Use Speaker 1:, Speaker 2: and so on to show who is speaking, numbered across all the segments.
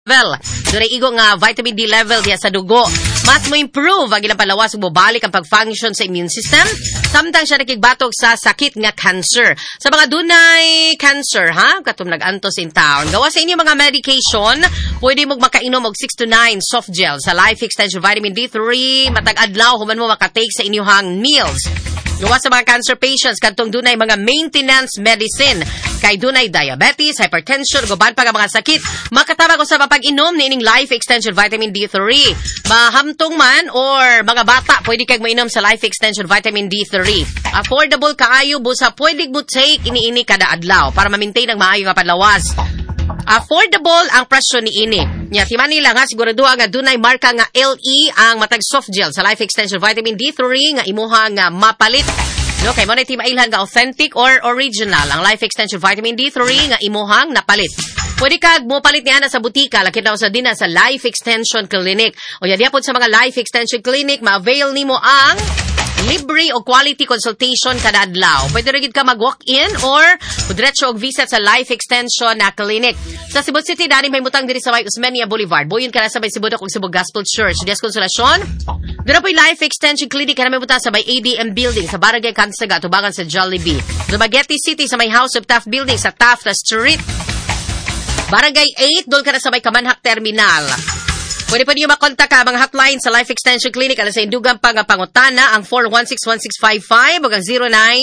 Speaker 1: level. Doon ay igo nga vitamin D level diya sa dugo. Mas mo improve ang ilang palawas ug mobalik ang pag-function sa immune system. Samtang siya nakigbatok sa sakit nga cancer. Sa mga dunay cancer, ha? Katum nag-antos in town. Gawa sa inyo mga medication, pwede mo makainom og 6 to 9 soft gel sa Life Extension Vitamin D3. Matag adlaw human mo makatake sa inyong meals. Gawa sa mga cancer patients, kadtong dunay mga maintenance medicine. Kay dunay diabetes, hypertension, guban pa nga mga sakit. Makatabang ko sa mapag-inom ni ining Life Extension Vitamin D3. Mahamtong man or mga bata, pwede kag mainom sa Life Extension Vitamin D3. Affordable kaayo, busa pwede mo take ini kada adlaw para ma-maintain ang maayo nga panlawas. Affordable ang presyo ni ini. Nya timan nila nga siguraduha nga dunay marka nga LE ang matag soft gel sa Life Extension Vitamin D3 nga imuha nga mapalit. No, kay mo na timailhan nga authentic or original ang Life Extension Vitamin D3 nga imuhang napalit. Pwede kag mo palit niya na sa butika, lakit na sa dina sa Life Extension Clinic. O yan po sa mga Life Extension Clinic, ma-avail nimo ang libre o quality consultation kada adlaw. Pwede rin ka mag-walk-in or diretso og visit sa Life Extension na clinic. Sa Cebu City, dani may mutang diri sa May Usmeña Boulevard. Buyon ka na sa may Cebu kung Cebu Gospel Church. Dias Konsolasyon. Dira po yung Life Extension Clinic ka na may mutang sa may ADM Building sa Barangay Kansaga, tubangan sa Jollibee. Dumaguete City sa may House of Taft Building sa Taft Street. Barangay 8, doon ka na sa may Kamanhak Terminal. Pwede pa niyo makontak ka mga hotline sa Life Extension Clinic alas sa indugang pangutana ang 416-1655 o ang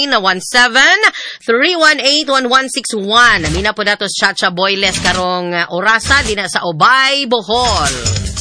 Speaker 1: 0917-318-1161. Amina po nato Chacha Boyles karong orasa din sa Obay, Bohol.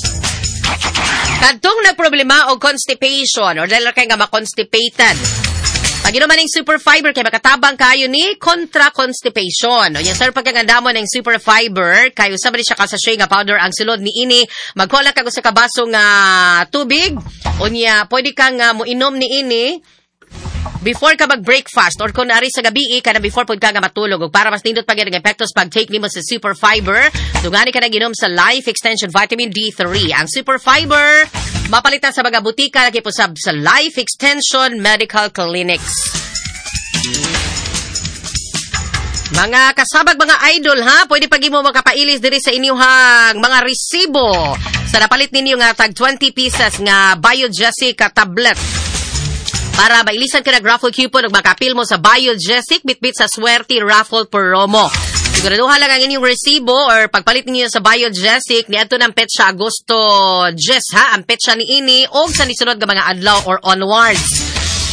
Speaker 1: Kadtong nagproblema o constipation or dahil kay nga ma-constipated. Pag inuman ng super fiber, kay makatabang kayo ni kontra constipation. O yan, sir, pagkaganda mo ng super fiber, kayo sabali siya kasashay nga powder ang sulod ni ini, magkuha ka sa kabasong tubig. O niya, pwede kang muinom ni ini before ka mag-breakfast or kung nari sa gabi ka na before pwede ka matulog. O para mas nindot pag yung epektos pag-take nimo sa super fiber, dungani ka na ginom sa Life Extension Vitamin D3. Ang super fiber, mapalitan sa mga butika lagi po sa Life Extension Medical Clinics. Mga kasabag, mga idol, ha? Pwede pag mo makapailis diri sa inyong mga resibo sa napalit ninyo nga tag 20 pieces nga Biogesic tablet. Para mailisan ka na raffle coupon o makapil mo sa Biogesic bitbit sa Swerte Raffle Promo. Siguraduhan lang ang inyong resibo or pagpalit niyo sa Biogesic ni ato ng petsa Agosto 10, ha? Ang petsa ni ini o sa nisunod nga mga adlaw or onwards.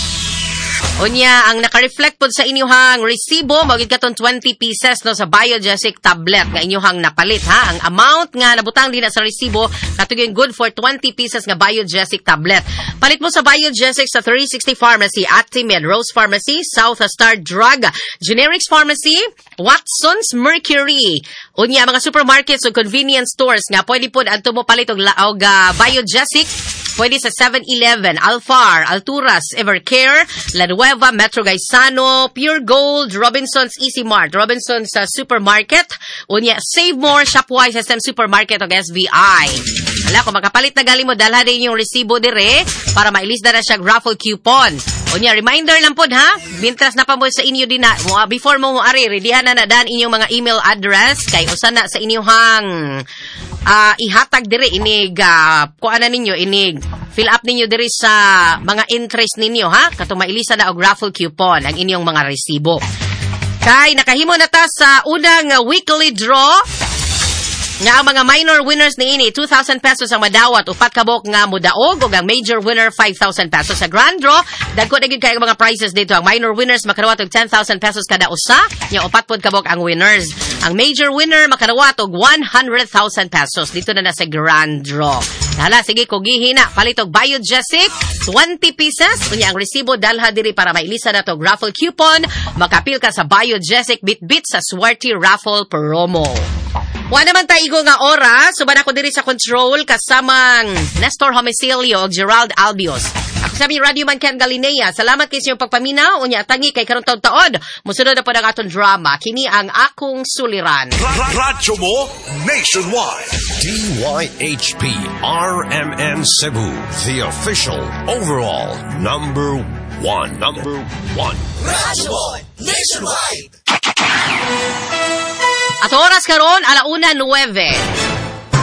Speaker 1: Unya, ang naka-reflect po sa inyong resibo, magiging katong 20 pieces no, sa Biogesic tablet nga inyong napalit, ha? Ang amount nga nabutang din na sa resibo, katugin good for 20 pieces nga Biogesic tablet. Palit mo sa Biogesic sa 360 Pharmacy, Actimel, Rose Pharmacy, South Star Drug, Generics Pharmacy, Watson's Mercury. Unya, mga supermarkets o convenience stores nga pwede po adto mo palit og Biogesic. Pwede sa 7-Eleven, Alfar, Alturas, Evercare, La Nueva, Metro Gaisano, Pure Gold, Robinson's Easy Mart, Robinson's Supermarket, unya Save More, Shopwise, SM Supermarket o SVI. Wala, kung makapalit na galing mo, dalhan din yung resibo dire para mailis na siya raffle coupon. Unya, reminder lang po, ha? Bintras na pa mo sa inyo din na, before mo ari, readyhan na dan inyong mga email address kay usan na sa inyong ihatag dire inig kuana ninyo inig fill up ninyo dire sa mga interest ninyo, ha? Katong mailisa na og raffle coupon ang inyong mga resibo. Kay nakahimo na ta sa unang weekly draw nga ang mga minor winners ni ini 2,000 pesos ang madawat, upat kabok nga mudaog ug ang major winner 5,000 pesos. Sa grand draw dagko na gid kay mga prizes dito. Ang minor winners makarawat og 10,000 pesos kada usa, nya upat pod kabok ang winners. Ang major winner makarawat og 100,000 pesos dito na sa grand draw. Hala, sige ko gihina palit og Biogesic 20 pieces unya ang resibo dalha diri para mailisa na to raffle coupon, makapil ka sa Biogesic bitbit sa Swerte Raffle Promo. Wa naman taigo nga oras, suban ako diri sa control kasamang Nestor Homicilio o Gerald Albios. Ako sabi Radio Man Ken Galinea, salamat kay sa iyong pagpaminaw, unya tangi kay karong taon-taon. Musunod na po ang atong drama, kini ang Akong Suliran.
Speaker 2: Radyo mo nationwide.
Speaker 3: DYHP RMN Cebu, the official overall number one.
Speaker 2: Radyo mo nationwide.
Speaker 1: At oras karon 1:09.